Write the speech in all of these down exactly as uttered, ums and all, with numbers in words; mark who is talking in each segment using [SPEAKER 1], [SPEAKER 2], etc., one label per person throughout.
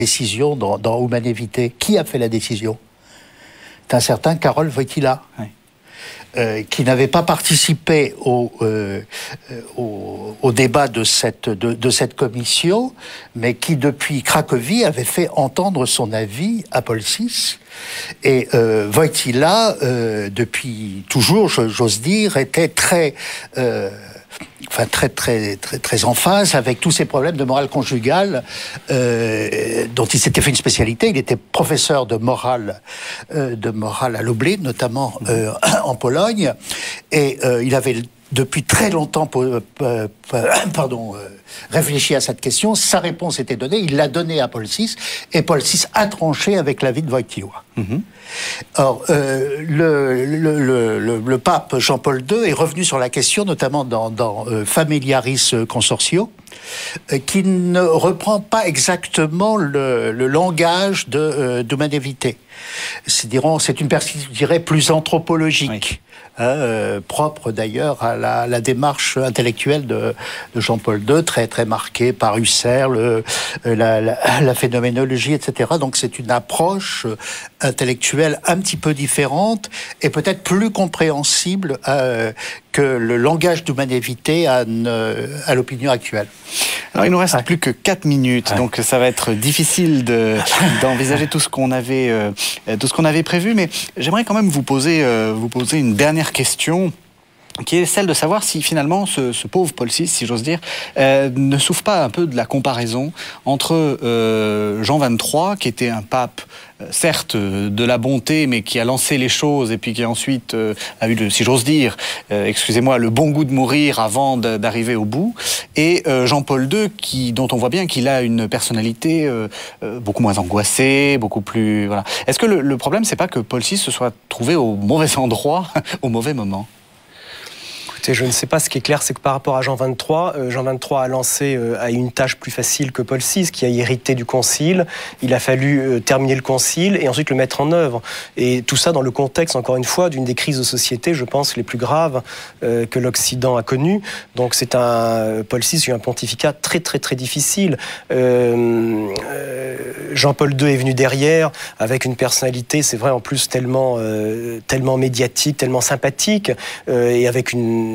[SPEAKER 1] décision dans, dans Humanité Vitae. Qui a fait la décision? C'est un certain Karol Wojtyła, oui. euh, qui n'avait pas participé au, euh, au, au débat de cette, de, de cette commission, mais qui, depuis Cracovie, avait fait entendre son avis à Paul six. Et euh, Wojtyła, euh, depuis toujours, j'ose dire, était très... Euh, Enfin, très, très, très, très en phase avec tous ces problèmes de morale conjugale euh, dont il s'était fait une spécialité. Il était professeur de morale, euh, de morale à Lublin, notamment euh, en Pologne, et euh, il avait depuis très longtemps euh, euh, pardon, euh, réfléchi à cette question. Sa réponse était donnée, il l'a donnée à Paul six, et Paul six a tranché avec l'avis de Wojtyła. Mm-hmm. Or, euh, le, le, le, le, le pape Jean-Paul deux est revenu sur la question, notamment dans, dans euh, Familiaris Consortio, euh, qui ne reprend pas exactement le, le langage de euh, d'Humanité Vitae. C'est, dirons, c'est une perspective, je dirais, plus anthropologique. Oui. Hein, euh, propre d'ailleurs à la, la démarche intellectuelle de, de Jean-Paul deux, très très marquée par Husserl, le, la, la, la phénoménologie, et cetera. Donc c'est une approche intellectuelle un petit peu différente et peut-être plus compréhensible euh, que le langage d'Humanité Vitae à, à l'opinion actuelle.
[SPEAKER 2] Alors il nous reste ouais. plus que quatre minutes, ouais. donc ça va être difficile de, d'envisager tout ce qu'on avait, euh, tout ce qu'on avait prévu, mais j'aimerais quand même vous poser, euh, vous poser une dernière question, qui est celle de savoir si finalement ce, ce pauvre Paul six, si j'ose dire, euh, ne souffre pas un peu de la comparaison entre euh, Jean vingt-trois, qui était un pape, euh, certes euh, de la bonté, mais qui a lancé les choses et puis qui ensuite euh, a eu, le, si j'ose dire, euh, excusez-moi, le bon goût de mourir avant de, d'arriver au bout, et euh, Jean-Paul deux, qui, dont on voit bien qu'il a une personnalité euh, euh, beaucoup moins angoissée, beaucoup plus... Voilà. Est-ce que le, le problème, c'est pas que Paul six se soit trouvé au mauvais endroit, au mauvais moment ?
[SPEAKER 3] Je ne sais pas, ce qui est clair, c'est que par rapport à Jean vingt-trois, euh, Jean vingt-trois a lancé euh, a une tâche plus facile que Paul six, qui a hérité du concile. Il a fallu euh, terminer le concile et ensuite le mettre en œuvre. Et tout ça dans le contexte, encore une fois, d'une des crises de société, je pense, les plus graves euh, que l'Occident a connues. Donc c'est un Paul six a eu un pontificat très très très difficile. Euh, euh, Jean-Paul deux est venu derrière avec une personnalité, c'est vrai, en plus tellement euh, tellement médiatique, tellement sympathique euh, et avec une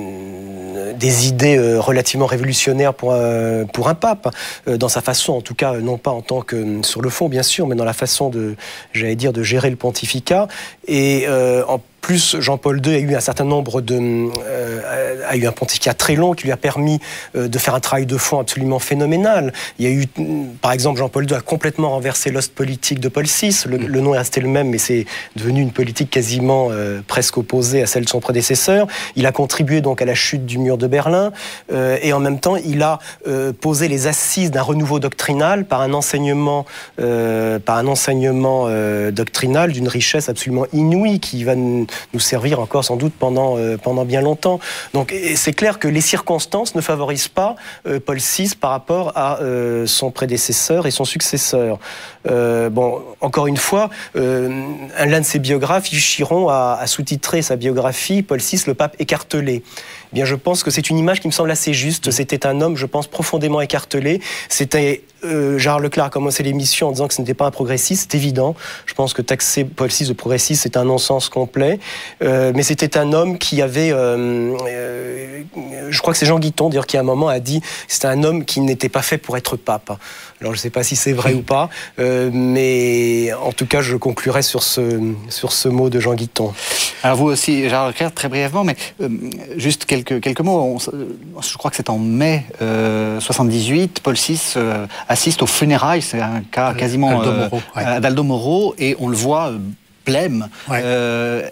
[SPEAKER 3] des idées euh, relativement révolutionnaires pour, euh, pour un pape, euh, dans sa façon, en tout cas, non pas en tant que euh, sur le fond, bien sûr, mais dans la façon de, j'allais dire, de gérer le pontificat. Et euh, en plus, Jean-Paul deux a eu un certain nombre de... Euh, a eu un pontificat très long qui lui a permis euh, de faire un travail de fond absolument phénoménal. Il y a eu, par exemple, Jean-Paul deux a complètement renversé l'ost politique de Paul six. Le, le nom est resté le même, mais c'est devenu une politique quasiment euh, presque opposée à celle de son prédécesseur. Il a contribué donc à la chute du mur de Berlin euh, et en même temps, il a euh, posé les assises d'un renouveau doctrinal par un enseignement, euh, par un enseignement euh, doctrinal d'une richesse absolument inouïe qui va nous nous servir encore sans doute pendant, euh, pendant bien longtemps. Donc c'est clair que les circonstances ne favorisent pas euh, Paul six par rapport à euh, son prédécesseur et son successeur. Euh, bon, encore une fois, euh, l'un de ses biographes, Yves Chiron, a, a sous-titré sa biographie « Paul six, le pape écartelé ». Eh bien, je pense que c'est une image qui me semble assez juste. C'était un homme, je pense, profondément écartelé. C'était euh, Gérard Leclerc a commencé l'émission en disant que ce n'était pas un progressiste, c'est évident. Je pense que taxer Paul six de progressiste, c'est un non-sens complet. Euh, mais c'était un homme qui avait... Euh, euh, je crois que c'est Jean Guiton, d'ailleurs, qui à un moment a dit que c'était un homme qui n'était pas fait pour être pape. Alors, je ne sais pas si c'est vrai ou pas, euh, mais en tout cas, je conclurai sur ce, sur ce mot de Jean Guiton.
[SPEAKER 2] Alors, vous aussi, Gérard Leclerc, très brièvement, mais euh, juste quelques, quelques mots. On, je crois que c'est en mai euh, soixante-dix-huit, Paul six euh, assiste aux funérailles, c'est un cas quasiment
[SPEAKER 1] Aldo Moro,
[SPEAKER 2] euh,
[SPEAKER 1] ouais.
[SPEAKER 2] d'Aldo Moro, et on le voit euh, blême, ouais. euh,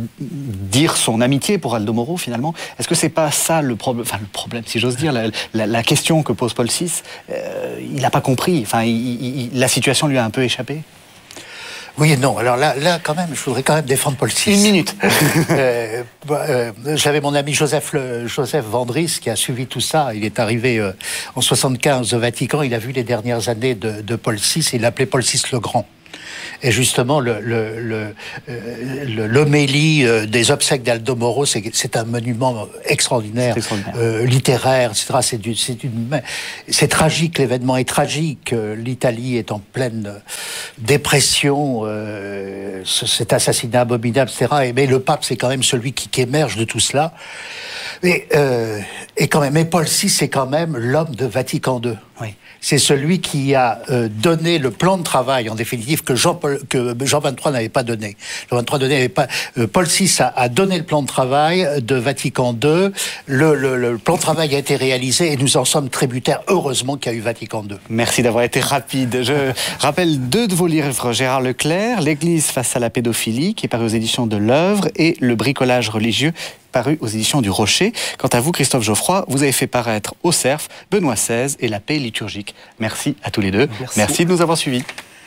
[SPEAKER 2] dire son amitié pour Aldo Moro, finalement. Est-ce que c'est pas ça le problème, enfin le problème, si j'ose dire, la, la, la question que pose Paul six, euh, il n'a pas compris, enfin, il, il, la situation lui a un peu échappé?
[SPEAKER 1] Oui et non. Alors là, là, quand même, je voudrais quand même défendre Paul six.
[SPEAKER 2] Une minute.
[SPEAKER 1] euh, euh, J'avais mon ami Joseph, le, Joseph Vandris qui a suivi tout ça. Il est arrivé euh, en soixante-quinze au Vatican. Il a vu les dernières années de, de Paul six et il l'appelait Paul six le Grand. Et justement, le, le, le, le, l'homélie des obsèques d'Aldo Moro, c'est, c'est un monument extraordinaire,
[SPEAKER 2] c'est extraordinaire.
[SPEAKER 1] Euh, littéraire, et cetera. C'est, du, c'est, une, c'est tragique, l'événement est tragique. L'Italie est en pleine dépression, euh, cet assassinat abominable, et cetera. Et, mais le pape, c'est quand même celui qui, qui émerge de tout cela. Et, euh, et quand même, mais Paul six, c'est quand même l'homme de Vatican deux.
[SPEAKER 2] Oui.
[SPEAKER 1] C'est celui qui a euh, donné le plan de travail, en définitive, que Jean, Paul, que Jean vingt-trois n'avait pas donné. Jean vingt-trois n'avait pas. Euh, Paul six a, a donné le plan de travail de Vatican deux. Le, le, le plan de travail a été réalisé et nous en sommes tributaires. Heureusement qu'il y a eu Vatican deux.
[SPEAKER 2] Merci d'avoir été rapide. Je rappelle deux de vos livres, Gérard Leclerc, L'Église face à la pédophilie, qui est paru aux éditions de l'Œuvre, et Le bricolage religieux, paru aux éditions du Rocher. Quant à vous, Christophe Geoffroy, vous avez fait paraître Au Cerf, Benoît seize et La paix liturgique. Merci à tous les deux.
[SPEAKER 3] Merci,
[SPEAKER 2] Merci de nous avoir suivis.